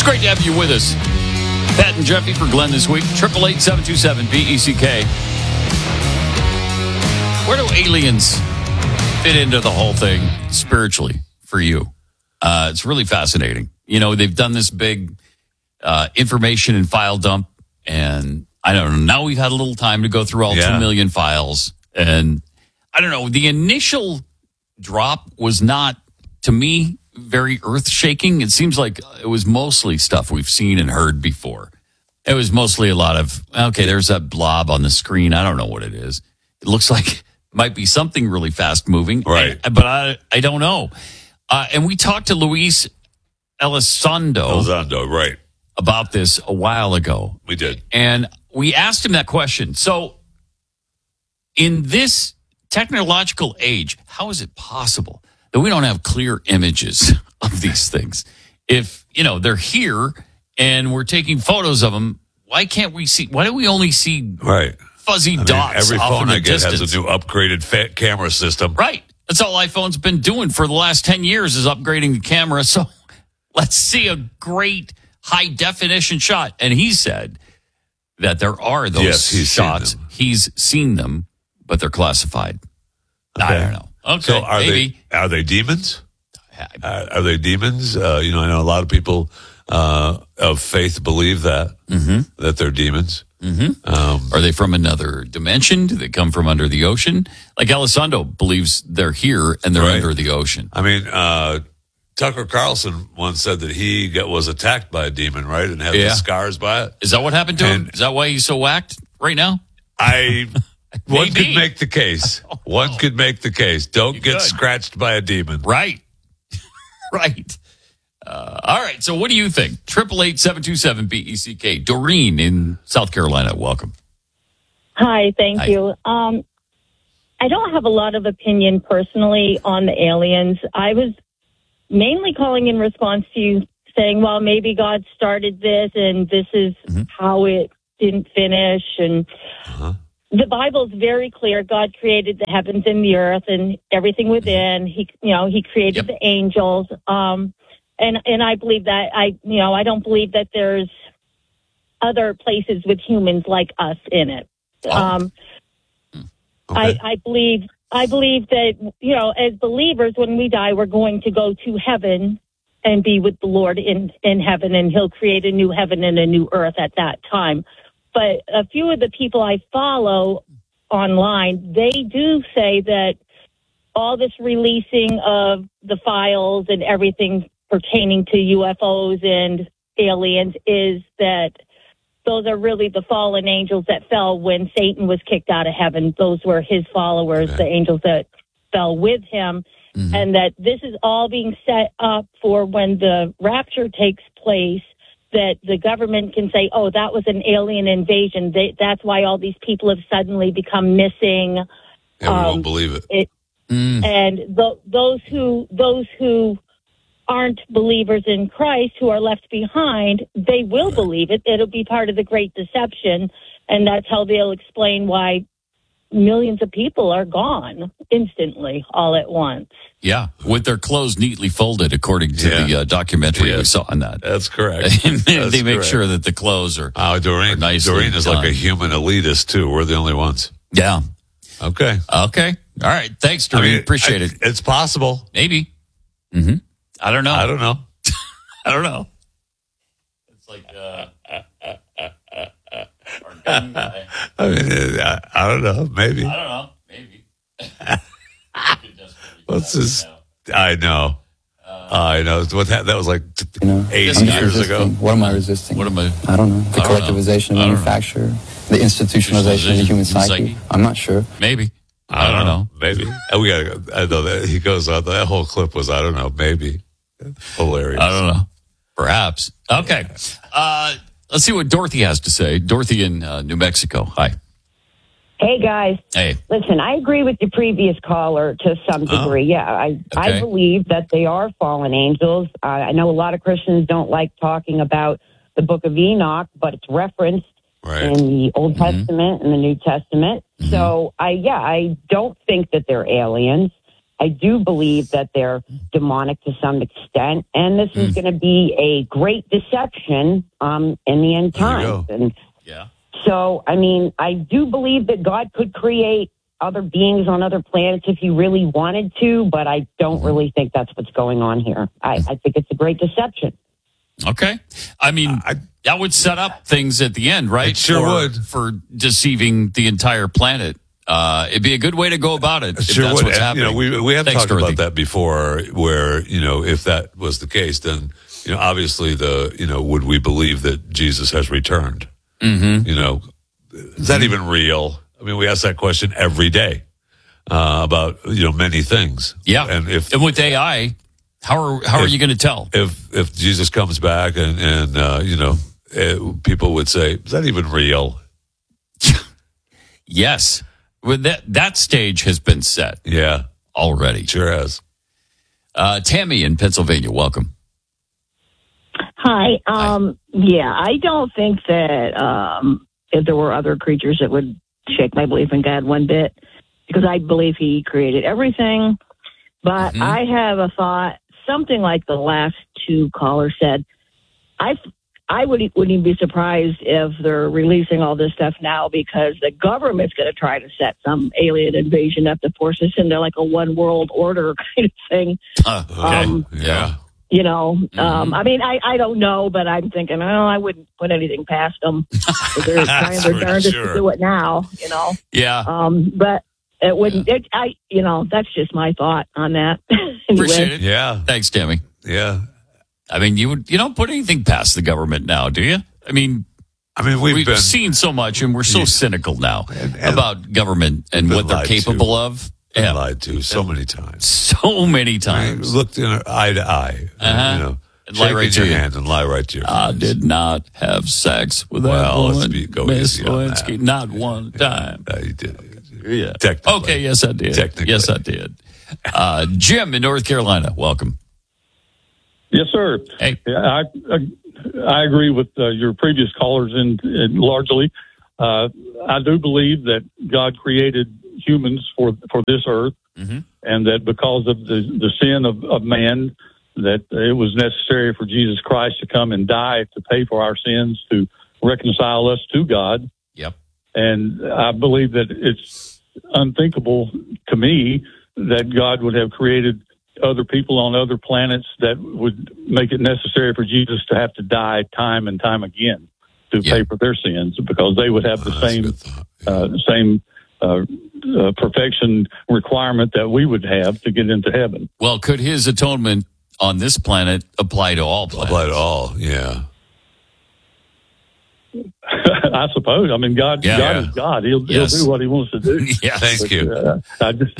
It's great to have you with us. Pat and Jeffy for Glenn this week. 888-727-BECK. Where do aliens fit into the whole thing spiritually for you? It's really fascinating. You know, they've done this big information and file dump, and I don't know. Now we've had a little time to go through all 2 million files. And I don't know. The initial drop was not, to me, very earth-shaking. It seems like it was mostly stuff we've seen and heard before. It was mostly a lot of, okay, there's that blob on the screen. I don't know what it is. It looks like it might be something really fast-moving. Right. But I don't know. And we talked to Luis Elizondo right, about this a while ago. We did. And we asked him that question. So in this technological age, how is it possible that we don't have clear images of these things? If, you know, they're here and we're taking photos of them, why can't we see? Why do we only see fuzzy dots? Every off phone in the I get distance? has a new upgraded camera system. Right. That's all iPhone's been doing for the last 10 years is upgrading the camera. So let's see a great high definition shot. And he said that there are those shots. He's seen them, but they're classified. Okay. I don't know. Okay. So are they demons? Are they demons? I know a lot of people of faith believe that they're demons. Are they from another dimension? Do they come from under the ocean? Like Elizondo believes they're here and they're under the ocean. I mean, Tucker Carlson once said that he was attacked by a demon, right? And had the scars by it. Is that what happened to him? Is that why he's so whacked right now? One could make the case. One could make the case. Don't get scratched by a demon. Right. Right. All right. So what do you think? 888-727-BECK. Doreen in South Carolina. Welcome. Hi. Thank you. I don't have a lot of opinion personally on the aliens. I was mainly calling in response to you saying, well, maybe God started this and this is how it didn't finish. And the Bible's very clear. God created the heavens and the earth and everything within. He created the angels. And I believe that I don't believe that there's other places with humans like us in it. I believe that, as believers, when we die, we're going to go to heaven and be with the Lord in heaven, and he'll create a new heaven and a new earth at that time. But a few of the people I follow online, they do say that all this releasing of the files and everything pertaining to UFOs and aliens is that those are really the fallen angels that fell when Satan was kicked out of heaven. Those were his followers, the angels that fell with him, and that this is all being set up for when the rapture takes place, that the government can say, oh, that was an alien invasion. That's why all these people have suddenly become missing. We won't believe it. And those who aren't believers in Christ, who are left behind, they will believe it. It'll be part of the Great Deception, and that's how they'll explain why millions of people are gone instantly, all at once. Yeah, with their clothes neatly folded, according to the documentary we saw on that. That's correct. They make sure that the clothes are Doreen is done. like a human elitist, too. We're the only ones. Yeah. Okay. All right. Thanks, Doreen. Appreciate it. It's possible. Maybe. I don't know. I don't know. It's like our gun guy. I don't know. Maybe. What's this? I know. What that was like 8 years ago. What am I resisting? What am I? I don't know. The collectivization of manufacture, the institutionalization of the human psyche. I'm not sure. Maybe. I don't know. Maybe. We gotta go. I know that he goes on. That whole clip was, I don't know, maybe. Hilarious. I don't know. Perhaps. Okay. Let's see what Dorothy has to say. Dorothy in New Mexico. Hi. Hey, guys. Hey. Listen, I agree with the previous caller to some degree. I believe that they are fallen angels. I know a lot of Christians don't like talking about the Book of Enoch, but it's referenced in the Old Testament and the New Testament. So, I don't think that they're aliens. I do believe that they're demonic to some extent, and this is going to be a great deception in the end times. And so, I mean, I do believe that God could create other beings on other planets if he really wanted to, but I don't really think that's what's going on here. I think it's a great deception. Okay. I mean, that would set up things at the end, right? It sure would. For deceiving the entire planet. It'd be a good way to go about it. It sure that's would. What's and, happening. We have Thanks, talked Dorothy. about that before, where, if that was the case, then, obviously would we believe that Jesus has returned? Mm-hmm. Is that even real? I mean, we ask that question every day about, many things. Yeah. And with AI, how are you going to tell? If Jesus comes back and people would say, is that even real? Yes. Well, that stage has been set. Yeah. Already. Sure has. Tammy in Pennsylvania, welcome. Hi. Yeah, I don't think that if there were other creatures that would shake my belief in God one bit, because I believe he created everything. But I have a thought, something like the last two callers said. I wouldn't even be surprised if they're releasing all this stuff now, because the government's going to try to set some alien invasion up to force us into like a one world order kind of thing. Okay. Yeah. I mean, I don't know, but I'm thinking, I wouldn't put anything past them. They're trying their darndest to do it now, Yeah. But it wouldn't, that's just my thought on that. Anyway. Appreciate it. Yeah. Thanks, Tammy. Yeah. I mean, you don't put anything past the government now, do you? I mean, we've seen so much, and we're so cynical now about government and what they're capable of. Been lied to so many times. So many times. Looked in eye to eye. And lie right to to your you. hand and lie right to your face. I did not have sex with that woman, Miss Lewinsky. Not one time. You did. Yeah. Technically. Okay, yes, I did. Technically. Yes, I did. Jim in North Carolina, welcome. Yes, sir. Hey. I agree with your previous callers in largely. I do believe that God created humans for this earth, and that because of the sin of man, that it was necessary for Jesus Christ to come and die to pay for our sins, to reconcile us to God. Yep. And I believe that it's unthinkable to me that God would have created other people on other planets that would make it necessary for Jesus to have to die time and time again to pay for their sins, because they would have the same perfection requirement that we would have to get into heaven. Well, could his atonement on this planet apply to all planets? Apply to all, yeah. I suppose. I mean, God is God. He'll do what he wants to do. Yes. Thank you. I just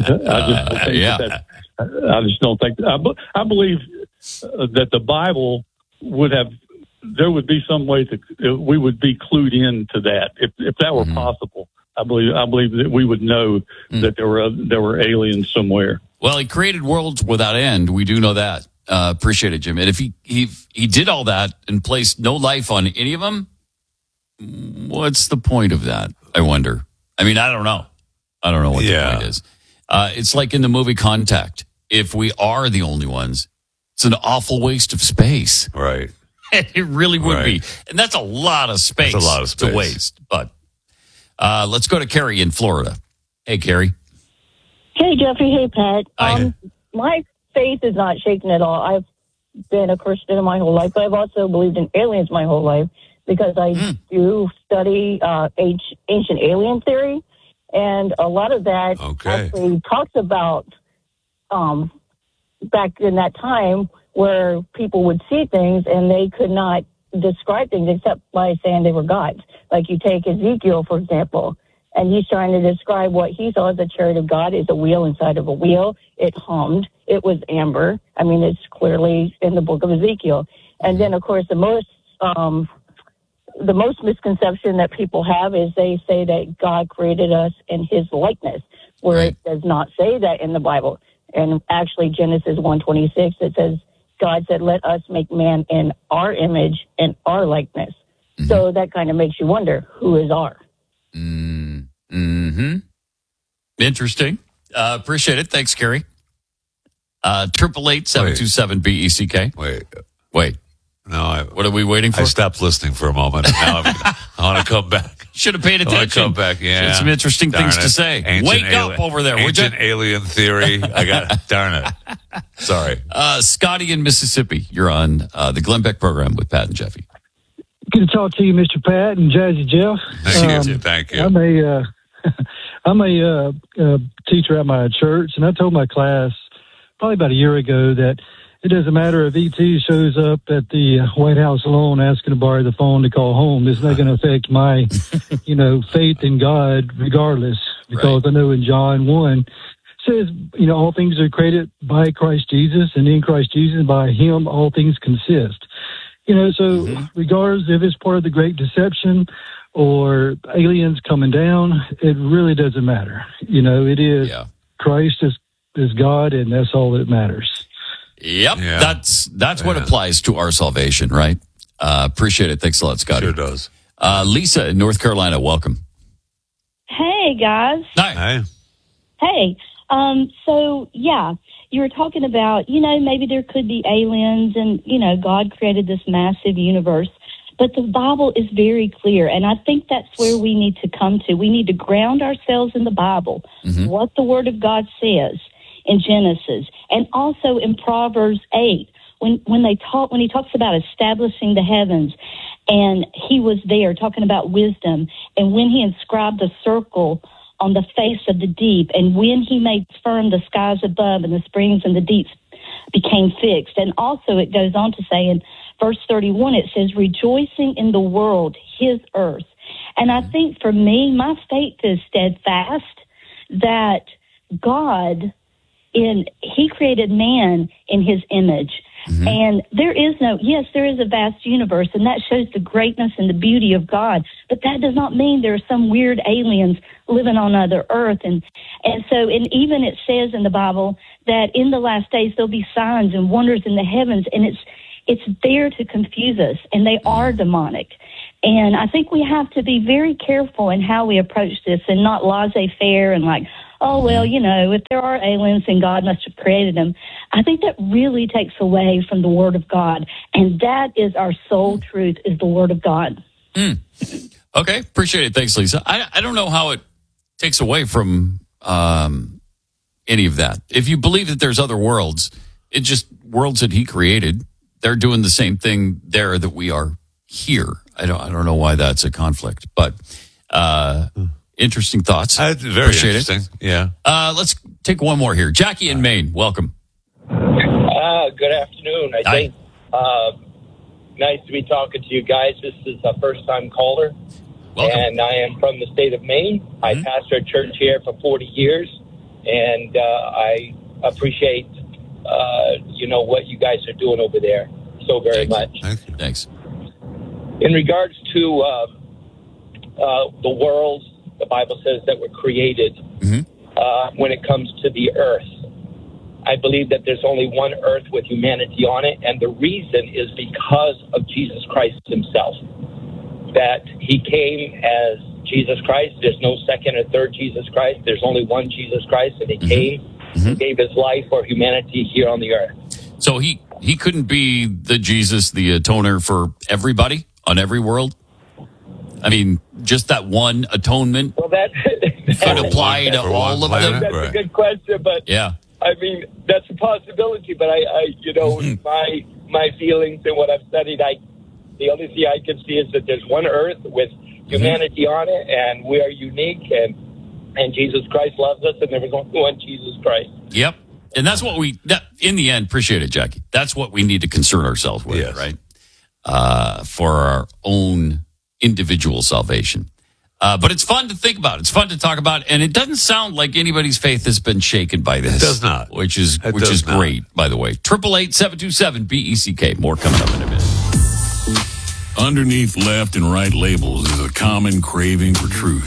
don't think. I believe that the Bible would have. There would be some way we would be clued into that if that were possible. I believe that we would know that there were aliens somewhere. Well, he created worlds without end. We do know that. Appreciate it, Jim. And if he did all that and placed no life on any of them, what's the point of that? I wonder. I mean, I don't know. I don't know what the point is. It's like in the movie Contact. If we are the only ones, it's an awful waste of space. Right. It really would be. And that's a lot of space, to waste. But let's go to Carrie in Florida. Hey, Carrie. Hey, Jeffrey. Hey, Pat. Hi. My faith is not shaken at all. I've been a Christian my whole life, but I've also believed in aliens my whole life, because I do study ancient alien theory, and a lot of that actually talks about back in that time where people would see things and they could not describe things except by saying they were gods. Like you take Ezekiel, for example, and he's trying to describe what he saw as a chariot of God is a wheel inside of a wheel. It hummed. It was amber. I mean, it's clearly in the book of Ezekiel. And then, of course, the most misconception that people have is they say that God created us in his likeness, where it does not say that in the Bible. And actually, Genesis 1:26, it says, God said, let us make man in our image and our likeness. So that kind of makes you wonder, who is our? Interesting. Appreciate it. Thanks, Carrie. 888-727-BECK. Wait. No, what are we waiting for? I stopped listening for a moment. Now I want to come back. Should have paid attention. I want to come back, yeah. Some interesting things to say. Wake up over there. Ancient alien theory. Darn it. Sorry. Scotty in Mississippi. You're on the Glenn Beck program with Pat and Jeffy. Good to talk to you, Mr. Pat and Jazzy Jeff. Thank you. I'm a teacher at my church, and I told my class probably about a year ago that it doesn't matter if ET shows up at the White House alone asking to borrow the phone to call home. It's not going to affect my, faith in God regardless, because I know in John 1 it says, all things are created by Christ Jesus, and in Christ Jesus, by him, all things consist. Regardless if it's part of the Great Deception or aliens coming down, it really doesn't matter. It is Christ is God, and that's all that matters. Yep. Yeah. That's what applies to our salvation, right? Appreciate it. Thanks a lot, Scotty. Sure does. Lisa in North Carolina, welcome. Hey, guys. Hi. Hey. You were talking about, maybe there could be aliens and, God created this massive universe. But the Bible is very clear, and I think that's where we need to come to. We need to ground ourselves in the Bible, what the Word of God says in Genesis, and also in Proverbs 8, when he talks about establishing the heavens, and he was there talking about wisdom, and when he inscribed a circle on the face of the deep, and when he made firm the skies above, and the springs and the deeps became fixed. And also it goes on to say in verse 31, it says, rejoicing in the world, his earth. And I think for me, my faith is steadfast that God, he created man in his image. And there is a vast universe, and that shows the greatness and the beauty of God. But that does not mean there are some weird aliens living on other earth. And even it says in the Bible that in the last days there'll be signs and wonders in the heavens, and it's there to confuse us, and they are demonic. And I think we have to be very careful in how we approach this, and not laissez-faire and like, if there are aliens, then God must have created them. I think that really takes away from the Word of God, and that is our sole truth, is the Word of God. Okay, appreciate it. Thanks, Lisa. I don't know how it takes away from any of that. If you believe that there's other worlds, it's just worlds that he created. They're doing the same thing there that we are here. I don't know why that's a conflict, but interesting thoughts. Very interesting. Yeah. Let's take one more here. Jackie in Maine, welcome. Good afternoon. I think nice to be talking to you guys. This is a first-time caller. Welcome. And I am from the state of Maine. I pastor a church here for 40 years, and I appreciate what you guys are doing over there so very much. Thanks. In regards to the world, the Bible says that we're created when it comes to the earth. I believe that there's only one earth with humanity on it, and the reason is because of Jesus Christ himself. That he came as Jesus Christ. There's no second or third Jesus Christ. There's only one Jesus Christ, and he came and gave his life for humanity here on the earth. So he couldn't be the Jesus, the atoner for everybody on every world? I mean, just that one atonement could apply to all of them? That's a good question, but I mean, that's a possibility, but my feelings and what I've studied, the only thing I can see is that there's one earth with humanity on it, and we are unique, and Jesus Christ loves us, and there was only one Jesus Christ. Yep. And that's what in the end, appreciate it, Jackie. That's what we need to concern ourselves with, right? For our own individual salvation. But it's fun to think about. It's fun to talk about. And it doesn't sound like anybody's faith has been shaken by this. It does not. Which is great, by the way. 888-727-BECK. More coming up in a minute. Underneath left and right labels is a common craving for truth.